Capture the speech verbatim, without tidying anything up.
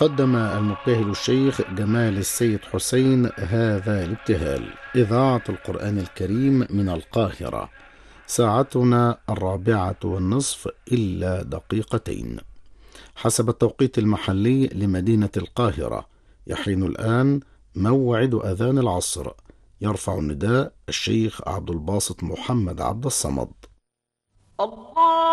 قدم المبتهل الشيخ جمال السيد حسين هذا الابتهال. إذاعة القرآن الكريم من القاهرة، ساعتنا الرابعة والنصف إلا دقيقتين حسب التوقيت المحلي لمدينة القاهرة. يحين الآن موعد أذان العصر. يرفع النداء الشيخ عبد الباسط محمد عبد الصمد. الله